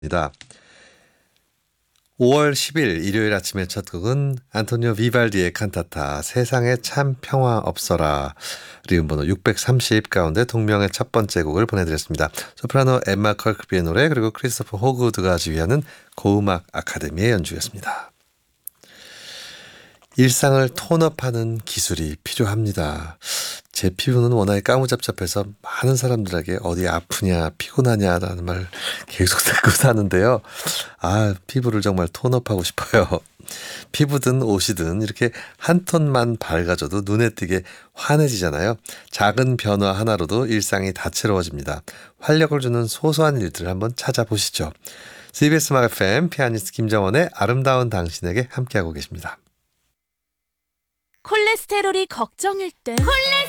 입니다. 5월 10일 일요일 아침의 첫 곡은 안토니오 비발디의 칸타타 세상에 참 평화 없어라 리움 번호 630 가운데 동명의 첫 번째 곡을 보내드렸습니다. 소프라노 엠마 컬크비의 노래 그리고 크리스토퍼 호그우드가 지휘하는 고음악 아카데미의 연주였습니다. 일상을 톤업하는 기술이 필요합니다. 제 피부는 워낙에 까무잡잡해서 많은 사람들에게 어디 아프냐 피곤하냐라는 말 계속 듣고 사는데요. 피부를 정말 톤업하고 싶어요. 피부든 옷이든 이렇게 한 톤만 밝아져도 눈에 띄게 환해지잖아요. 작은 변화 하나로도 일상이 다채로워집니다. 활력을 주는 소소한 일들을 한번 찾아보시죠. CBS 음악 FM 피아니스트 김정원의 아름다운 당신에게 함께하고 계십니다. 콜레스테롤이 걱정일 땐